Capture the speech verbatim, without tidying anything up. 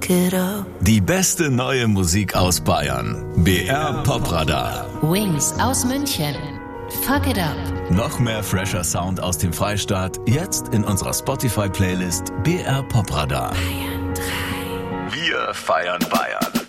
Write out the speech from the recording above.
fuck it up. Die beste neue Musik aus Bayern. B R Popradar. Wings aus München. Fuck it up. Noch mehr fresher Sound aus dem Freistaat. Jetzt in unserer Spotify-Playlist B R Popradar. Bayern drei. Wir feiern Bayern.